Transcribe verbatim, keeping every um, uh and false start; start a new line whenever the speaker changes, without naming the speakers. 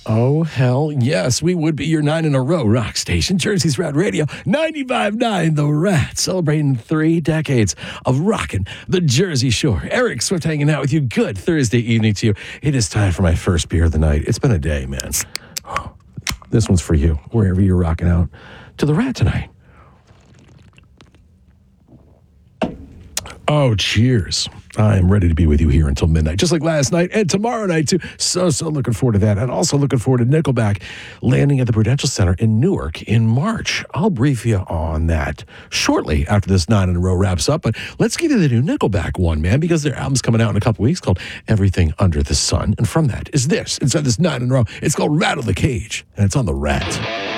Oh, hell yes. We would be your nine in a row rock station, Jersey's Rat Radio, ninety-five point nine The Rat, celebrating three decades of rocking the Jersey Shore. Eric Swift hanging out with you. Good Thursday evening to you. It is time for my first beer of the night. It's been a day, man. Oh, this one's for you, wherever you're rocking out to the Rat tonight. Oh, cheers. I'm ready to be with you here until midnight, just like last night and tomorrow night, too. So, so looking forward to that. And also looking forward to Nickelback landing at the Prudential Center in Newark in March. I'll brief you on that shortly after this nine in a row wraps up. But let's give you the new Nickelback one, man, because their album's coming out in a couple weeks called Everything Under the Sun. And from that is this, inside this nine in a row. It's called Rattle the Cage, and it's on the Rat.